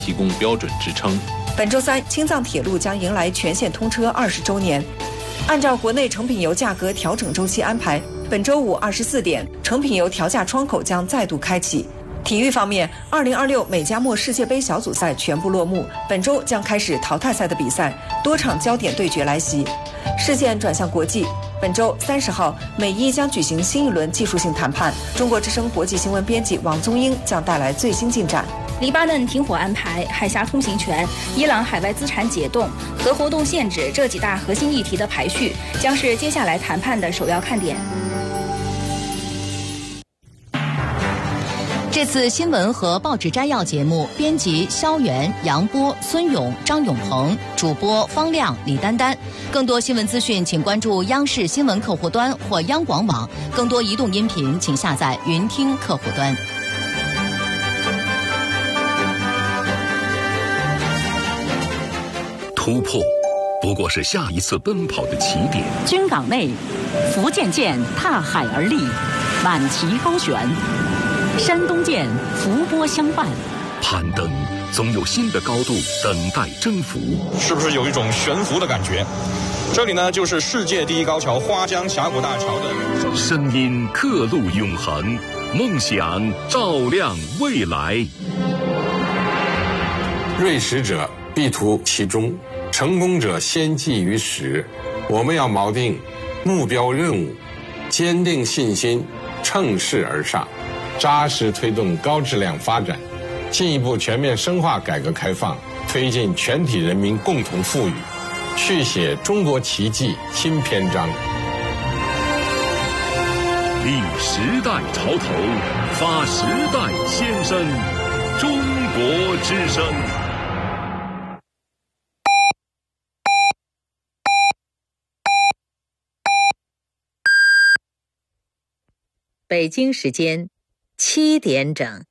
提供标准支撑。 本周三，青藏铁路将迎来全线通车20周年。按照国内成品油价格调整周期安排，本周五24点，成品油调价窗口将再度开启。体育方面，2026美加墨世界杯小组赛全部落幕，本周将开始淘汰赛的比赛，多场焦点对决来袭。视线转向国际，本周30号，美伊将举行新一轮技术性谈判。中国之声国际新闻编辑王宗英将带来最新进展。 黎巴嫩停火安排、海峡通行权、伊朗海外资产解冻、核活动限制这几大核心议题的排序，将是接下来谈判的首要看点。 这次新闻和报纸摘要节目，编辑肖元、杨波、孙勇、张永鹏，主播方亮、李丹丹。更多新闻资讯，请关注央视新闻客户端或央广网。更多移动音频，请下载云听客户端。 突破不过是下一次奔跑的起点。 军港内，福建舰踏海而立，满旗高悬；山东舰伏波相伴。 攀登总有新的高度等待征服， 是不是有一种悬浮的感觉？这里呢，就是世界第一高桥花江峡谷大桥的声音刻录永恒，梦想照亮未来。 锐识者必图其中，成功者先记于始。我们要锚定目标任务，坚定信心，乘势而上，扎实推动高质量发展，进一步全面深化改革开放，推进全体人民共同富裕，续写中国奇迹新篇章。 立时代潮头，发时代先声，中国之声。 北京时间7点整。